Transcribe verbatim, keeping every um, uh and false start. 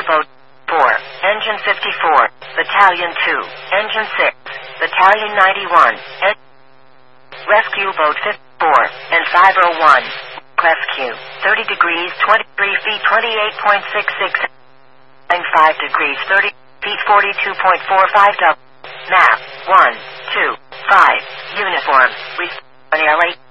Boat four, Engine fifty-four, Battalion two, Engine six, Battalion ninety-one, en- Rescue Boat fifty-four, and five oh one. Rescue, thirty degrees, twenty-three feet, twenty-eight point six six, and five degrees, thirty feet, forty-two point four five. Map, one, two, five, uniform, respond L A.